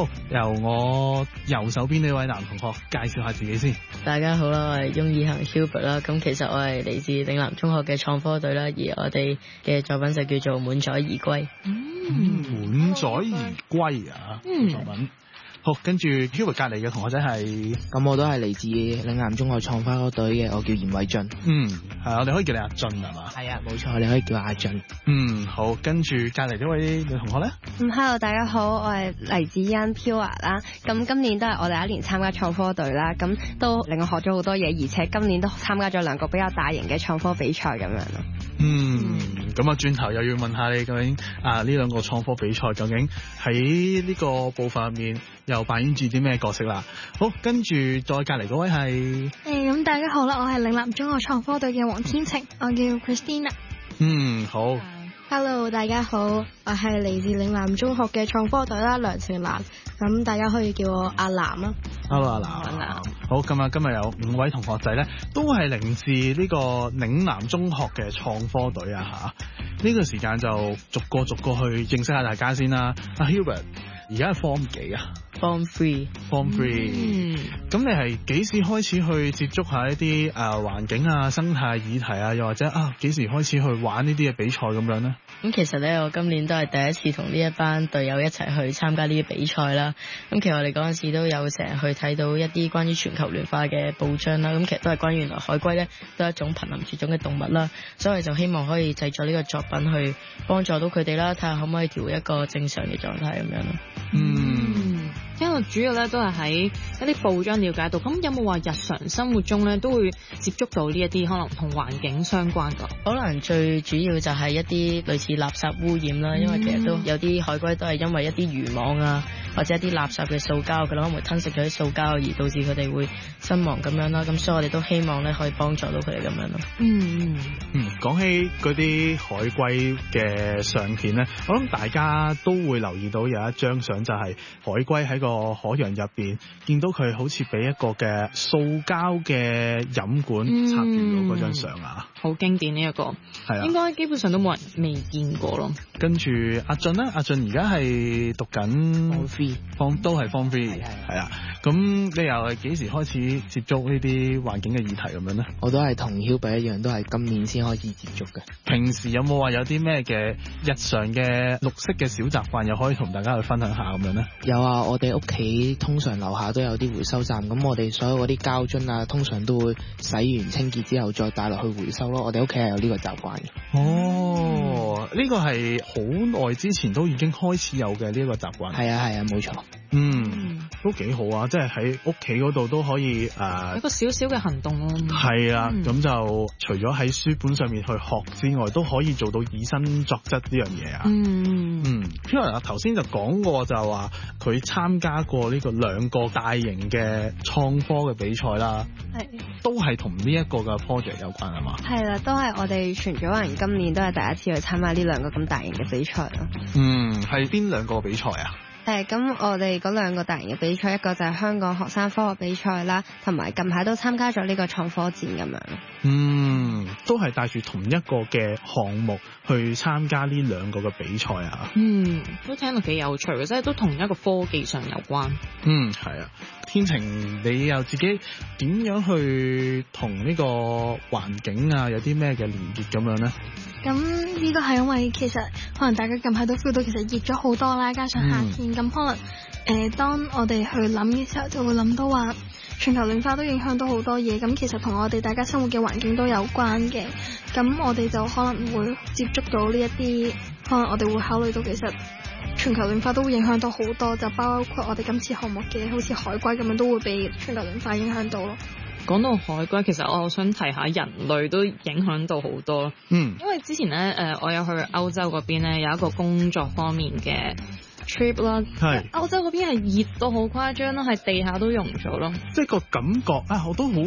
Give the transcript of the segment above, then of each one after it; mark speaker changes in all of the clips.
Speaker 1: 好，由我右手邊呢位男同學介紹下自己先。
Speaker 2: 大家好啦，我係翁以恒 Hubert 啦。咁其實我係嚟自嶺南中學嘅創科隊啦，而我哋嘅作品就叫做《滿載而歸》。
Speaker 1: 滿載而歸啊！作品。好，跟住 Hubert 隔離嘅同學仔係，
Speaker 3: 咁我都係嚟自嶺南中學創科隊嘅，我叫嚴偉俊。
Speaker 1: 係我哋可以叫你阿俊係嘛？
Speaker 3: 係啊，冇錯，你可以叫阿俊。
Speaker 1: 好，跟住隔離呢位女同學咧
Speaker 4: ，Hello， 大家好，我係黎子欣 Pure 啦。咁今年都係我第一年參加創科隊啦，咁都令我學咗好多嘢，而且今年都參加咗2個比較大型嘅創科比賽咁樣咯。
Speaker 1: 咁啊，轉頭又要問下你究竟呢2個創科比賽究竟喺呢個部分入面又扮演住啲咩角色啦？好，跟住再隔離嗰位係，
Speaker 5: 咁大家好啦，我係嶺南中學創科隊嘅黃天晴，我叫 Christina。
Speaker 1: 好。
Speaker 5: Hello， 大家好，我係嚟自嶺南中學嘅創科隊啦，梁成蘭，咁大家可以叫我阿南啦。
Speaker 1: Hello， 阿南。好，今日有5位同學仔咧，都係嚟自呢個嶺南中學嘅創科隊啊嚇。呢個時間就逐個去認識下大家先啦。阿 Hubert，而家係 Form 幾啊
Speaker 2: ？Form 3。
Speaker 1: Form 3。咁你係幾時開始去接觸下一啲環境啊、生態議題啊，又或者幾時開始去玩呢啲嘅比賽咁樣呢？
Speaker 2: 咁其實咧，我今年都係第一次同呢一班隊友一齊去參加呢啲比賽啦。咁其實我哋嗰陣時都有成日去睇到一啲關於全球暖化嘅報章啦。咁其實都係關於原來海龜咧都係一種瀕臨絕種嘅動物啦。所以就希望可以製作呢個作品去幫助到佢哋啦，睇下可唔可以調一個正常嘅狀態咁樣咯。
Speaker 6: 因為主要咧都係喺一啲報章了解到，咁有冇話日常生活中咧都會接觸到呢一啲可能同環境相關㗎？
Speaker 2: 可能最主要就係一啲類似垃圾污染啦，因為其實都有啲海龜都係因為一啲漁網啊，或者一啲垃圾嘅塑膠，佢可能會吞食咗啲塑膠而導致佢哋會身亡咁樣啦。咁所以我哋都希望咧可以幫助到佢哋咁樣咯。
Speaker 1: 講起嗰啲海龜嘅相片咧，我諗大家都會留意到有一張相，就係海龜喺個海洋入邊，見到佢好似俾一個嘅塑膠嘅飲管插住咗嗰張相啊！
Speaker 6: 好經典呢一個，係啊，應該基本上都冇人未見過咯。
Speaker 1: 跟住阿俊咧，阿俊而家係讀緊
Speaker 3: Form 3，
Speaker 1: 都係 Form 3，係啊。咁你又係幾時開始接觸呢啲環境嘅議題咁樣咧？
Speaker 3: 我都係同 Hubert 一樣，都係今年先開始接觸嘅。
Speaker 1: 平時有冇話有啲咩嘅日常嘅綠色嘅小習慣，又可以同大家去分享下咁樣咧？
Speaker 3: 有啊，我哋屋企通常樓下都有啲回收站，咁我哋所有嗰啲膠樽啊，通常都會洗完清潔之後再帶落去回收咯。我哋屋企係有呢個習慣嘅。
Speaker 1: 呢個係好耐之前都已經開始有嘅呢一個習慣。
Speaker 3: 係啊，冇錯。
Speaker 1: 都幾好啊！即係喺屋企嗰度都可以
Speaker 6: 一個小小嘅行動咯。
Speaker 1: 係啊，咁就除咗喺書本上面去學之外，都可以做到以身作則呢樣嘢啊。因為頭先就講過就話佢參加過呢個2個大型嘅創科嘅比賽啦，都係同呢一個嘅 project 有關係嘛？
Speaker 4: 係啦，都係我哋全組人今年都係第一次去參加呢2個咁大型嘅比賽咯。
Speaker 1: 係邊2個比賽啊？
Speaker 4: 咁我哋嗰2個大型嘅比賽，一個就係香港學生科學比賽啦，同埋近排都參加咗呢個創科展咁樣。
Speaker 1: 都係帶住同一個嘅項目去參加呢2個嘅比賽啊。
Speaker 6: 都聽到幾有趣嘅，即係都同一個科技上有關。
Speaker 1: 係啊。天晴，你又自己點樣去同呢個環境啊有啲咩嘅連結咁樣呢？
Speaker 5: 咁呢個係因為其實可能大家近排都 feel 到其實熱咗好多啦，加上夏天，咁可能當我哋去諗嘅時候，就會諗到話全球暖化都影響到好多嘢，咁其實同我哋大家生活嘅環境都有關嘅，咁我哋就可能會接觸到呢一啲，可能我哋會考慮到其實全球暖化都會影響到好多，就包括我哋今次項目嘅好似海龜咁樣都會被全球暖化影響到咯。
Speaker 6: 講到海龜，其實我想提下人類都影響到好多。因為之前咧我有去歐洲嗰邊咧有一個工作方面嘅 trip 啦，歐洲嗰邊係熱到好誇張啦，係地下都溶咗咯。
Speaker 1: 即係個感覺我都好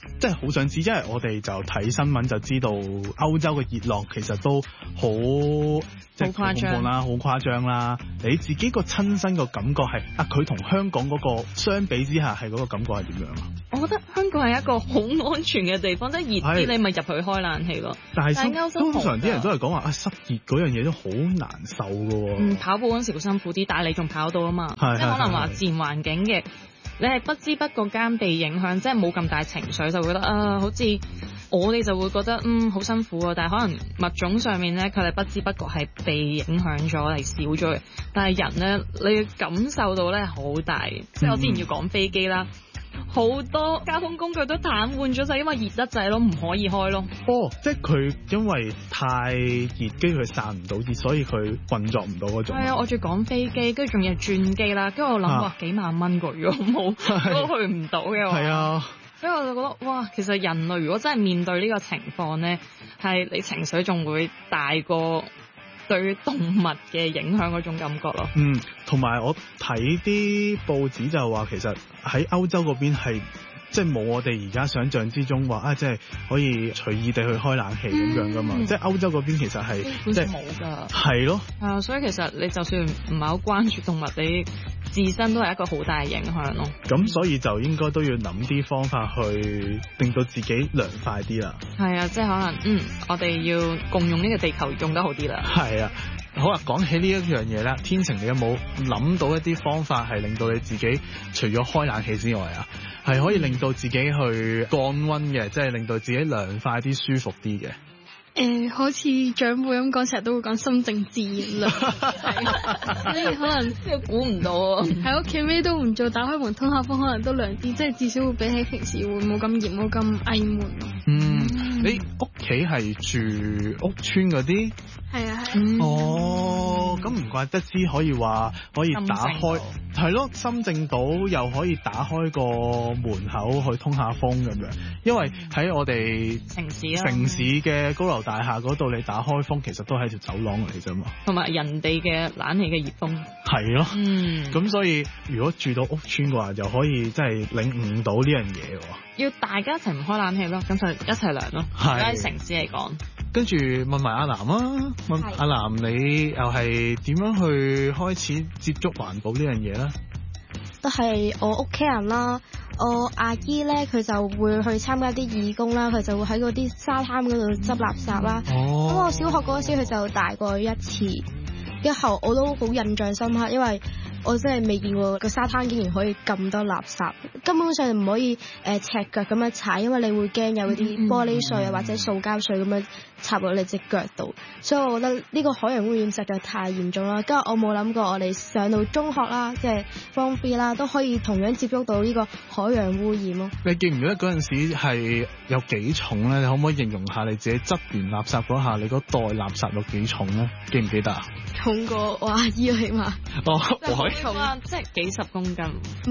Speaker 1: 即係好想知，因為我哋就睇新聞就知道歐洲嘅熱浪其實都好即係
Speaker 6: 誇張
Speaker 1: 啦，好誇張啦。你自己個親身個感覺係佢同香港嗰個相比之下係嗰個感覺係點樣啊？
Speaker 6: 我覺得香港係一個好安全嘅地方，即係熱啲你咪入去開冷氣咯。
Speaker 1: 但係通常啲人都係講話濕熱嗰樣嘢都好難受㗎喎。
Speaker 6: 跑步嗰陣時會辛苦啲，但係你仲跑到啊嘛。即係可能話自然環境嘅。你係不知不覺間被影響，即係冇咁大情緒，就會覺得好似我哋就會覺得好辛苦啊。但係可能物種上面咧，佢哋不知不覺係被影響咗，係少咗嘅。但係人咧，你感受到咧好大嘅。即係我之前要講飛機啦。好多交通工具都癱瘓咗，就因為熱得滯咯，唔可以開咯。
Speaker 1: 即係佢因為太熱，跟住佢散唔到熱，所以佢運作唔到嗰種。係啊，
Speaker 6: 我仲講飛機，跟住仲要轉機啦，跟住我諗話幾萬蚊個，如果冇都去唔到嘅話。係啊，所以我就覺得哇，其實人類如果真係面對呢個情況咧，係你情緒仲會大過對動物嘅影響嗰種感覺咯。
Speaker 1: 同埋我睇啲報紙就話，其實喺歐洲嗰邊係即係冇我哋而家想象之中話即係可以隨意地去開冷氣咁樣噶嘛。即係歐洲嗰邊其實係
Speaker 6: 即係冇㗎。係
Speaker 1: 咯。
Speaker 6: 所以其實你就算唔係好關注動物，你自身都係一個好大嘅影響咯。
Speaker 1: 咁所以就應該都要諗啲方法去令到自己涼快啲啦。
Speaker 6: 係啊，即係可能我哋要共用呢個地球用得好啲啦。
Speaker 1: 係啊。好啦，講起呢一樣嘢咧，天晴你有冇諗到一啲方法係令到你自己除咗開冷氣之外係可以令到自己去降溫嘅，即係令到自己涼快啲、舒服啲嘅？
Speaker 5: 好似長輩咁講，成日都會講心靜自然涼，所以可能
Speaker 6: 估唔到
Speaker 5: 喺屋企咩都唔做，打開門通下風，可能都涼啲，即係至少會比起平時會冇咁熱，冇咁翳悶。
Speaker 1: 你屋企係住屋村嗰啲？
Speaker 5: 係啊。
Speaker 1: 咁唔怪得知可以話可以打開，係咯，心靜到又可以打開個門口去通下風咁樣。因為喺我哋城市嘅高樓大廈嗰度，你打開風其實都係條走廊嚟啫嘛。同埋
Speaker 6: 人哋嘅冷氣嘅熱風。
Speaker 1: 係咯。咁所以如果住到屋村嘅話，就可以真係領悟到呢樣嘢。
Speaker 6: 要大家一齊唔開冷氣咯，咁就一齊涼咯。喺城市嚟講。
Speaker 1: 跟住問埋阿南問阿南，你又係點樣去開始接觸環保呢樣嘢咧？
Speaker 7: 都係我屋企人啦，我阿姨咧佢就會去參加啲義工啦，佢就會喺嗰啲沙灘嗰度執垃圾啦。咁我小學嗰時佢就帶過一次，之後我都好印象深刻，因為我真係未見過個沙灘竟然可以咁多垃圾，根本上唔可以赤腳咁樣踩，因為你會驚有啲玻璃碎啊或者塑膠碎咁樣插落你隻腳度，所以我覺得呢個海洋污染實在太嚴重啦。跟住我冇諗過我哋上到中學啦，即係 Form 3啦，都可以同樣接觸到呢個海洋污染咯。
Speaker 1: 你記唔記得嗰陣時係有幾重咧？你可唔可以形容下你自己執完垃圾嗰下，你嗰袋垃圾有幾重咧？記唔記得啊？
Speaker 5: 重過我阿姨起碼。
Speaker 6: 重啊，即係幾十公斤。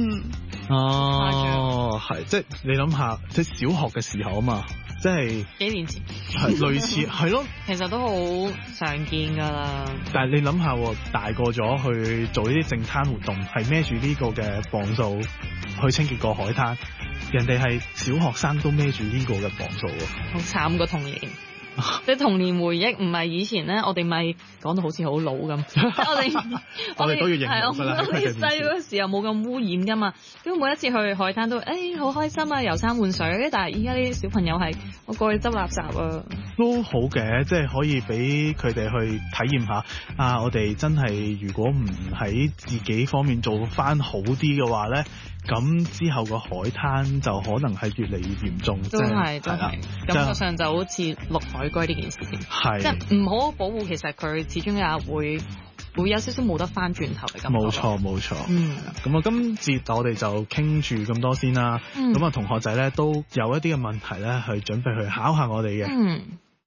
Speaker 1: 係，即係你諗下，即係小學嘅時候啊嘛，即係
Speaker 6: 幾年前，
Speaker 1: 係類似係咯。
Speaker 6: 其實都好常見㗎啦。
Speaker 1: 但係你諗下，大個咗去做呢啲淨灘活動，係孭住呢個嘅磅數去清潔個海灘，人哋係小學生都孭住呢個嘅磅數喎。
Speaker 6: 好慘個童年。即係童年回憶，唔係以前咧，我哋咪講到好似好老咁。我哋
Speaker 1: 都要認同㗎啦。
Speaker 6: 我哋細嗰個時候冇咁污染㗎嘛，咁每一次去海灘都好開心啊，遊山玩水。但係依家啲小朋友係我過去執垃圾啊，
Speaker 1: 都好嘅，即係可以俾佢哋去體驗下我哋真係如果唔喺自己方面做翻好啲嘅話咧，咁之後個海灘就可能係越嚟越嚴重。
Speaker 6: 都係感覺上就好似綠海龜呢件事情，即係唔好保護，其實佢始終也會有少少冇得翻轉頭嘅感覺。
Speaker 1: 冇錯。咁今節我哋就傾住咁多先啦。咁同學仔咧都有一啲嘅問題咧，去準備去考下我哋嘅。